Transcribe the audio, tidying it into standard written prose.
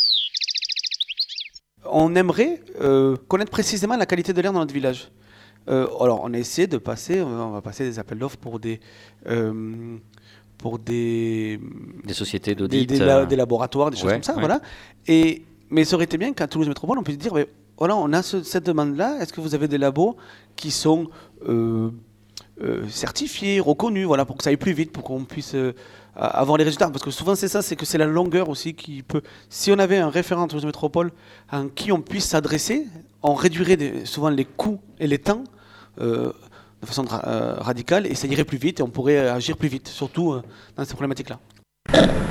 On aimerait connaître précisément la qualité de l'air dans notre village. Alors, on a essayé de passer, on va passer des appels d'offres pour Des sociétés des, d'audit. des laboratoires, des choses Ouais, comme ça, ouais. voilà. Mais ça aurait été bien qu'à Toulouse Métropole, on puisse dire, mais voilà, on a cette demande-là, est-ce que vous avez des labos qui sont certifiés, reconnus, voilà, pour que ça aille plus vite, pour qu'on puisse avoir les résultats. Parce que souvent, c'est ça, c'est que c'est la longueur aussi qui peut... Si on avait un référent à Toulouse Métropole en qui on puisse s'adresser, on réduirait souvent les coûts et les temps de façon radicale, et ça irait plus vite, et on pourrait agir plus vite, surtout dans ces problématiques-là.